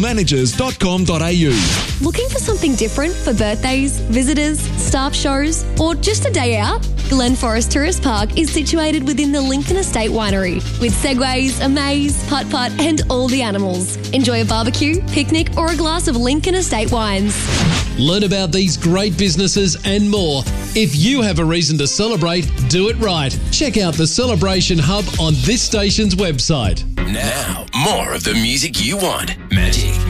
propertymanagers.com.au. Looking for something different for birthdays, visitors, staff shows, or just a day out? Glen Forest Tourist Park is situated within the Lincoln Estate Winery with segways, a maze, putt-putt and all the animals. Enjoy a barbecue, picnic or a glass of Lincoln Estate wines. Learn about these great businesses and more. If you have a reason to celebrate, do it right. Check out the Celebration Hub on this station's website. Now, more of the music you want. Magic